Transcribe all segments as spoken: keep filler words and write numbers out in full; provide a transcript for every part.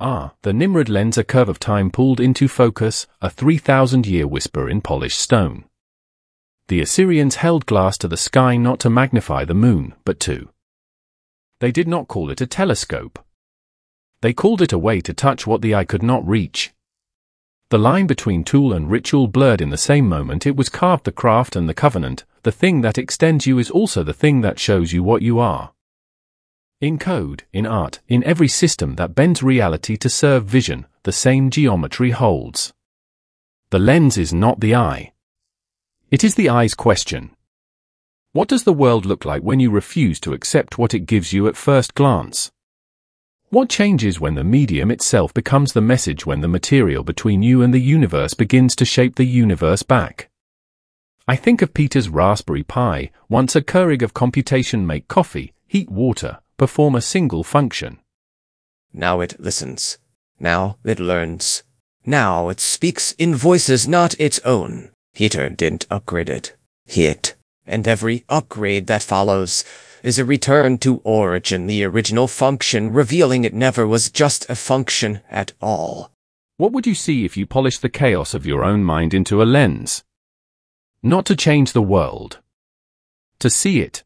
Ah, the Nimrod lens, a curve of time pulled into focus, a three thousand year whisper in polished stone. The Assyrians held glass to the sky not to magnify the moon, but to. They did not call it a telescope. They called it a way to touch what the eye could not reach. The line between tool and ritual blurred in the same moment it was carved. The craft and the covenant, the thing that extends you is also the thing that shows you what you are. In code, in art, in every system that bends reality to serve vision, the same geometry holds. The lens is not the eye. It is the eye's question. What does the world look like when you refuse to accept what it gives you at first glance? What changes when the medium itself becomes the message, when the material between you and the universe begins to shape the universe back? I think of Peter's Raspberry Pi, once a Keurig of computation, make coffee, heat water, perform a single function. Now it listens. Now it learns. Now it speaks in voices not its own. Peter didn't upgrade it. It. And every upgrade that follows is a return to origin, the original function, revealing it never was just a function at all. What would you see if you polished the chaos of your own mind into a lens? Not to change the world. To see it.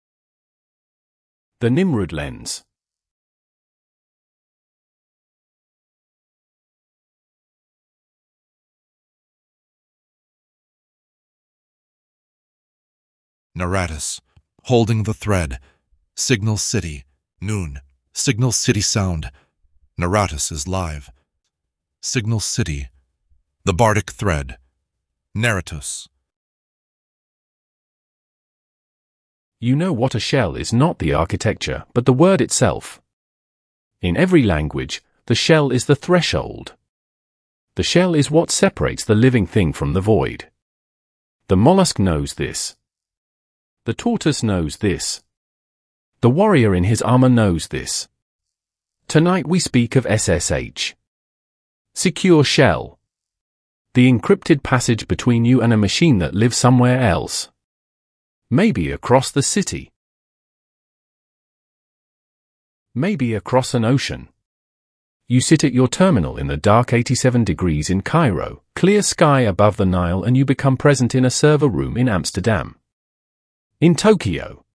The Nimrod lens. Naratus, holding the thread. Signal City, noon. Signal City sound. Naratus is live. Signal City. The Bardic thread. Naratus. You know what a shell is, not the architecture, but the word itself. In every language, the shell is the threshold. The shell is what separates the living thing from the void. The mollusk knows this. The tortoise knows this. The warrior in his armor knows this. Tonight we speak of S S H. Secure shell. The encrypted passage between you and a machine that lives somewhere else. Maybe across the city. Maybe across an ocean. You sit at your terminal in the dark eighty-seven degrees in Cairo, clear sky above the Nile, and you become present in a server room in Amsterdam. In Tokyo.